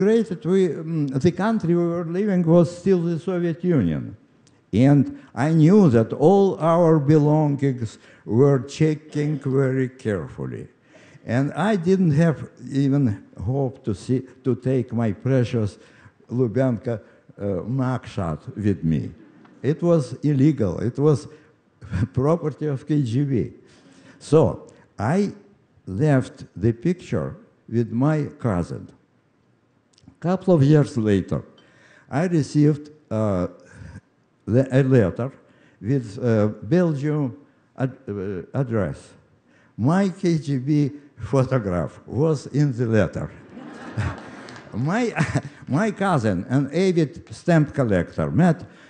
great that the country we were living was still the Soviet Union. And I knew that all our belongings were checking very carefully. And I didn't have even hope to take my precious Lubyanka mugshot with me. It was illegal. It was property of KGB. So I left the picture with my cousin. A couple of years later, I received a letter with Belgium address. My KGB photograph was in the letter. My cousin, an avid stamp collector, met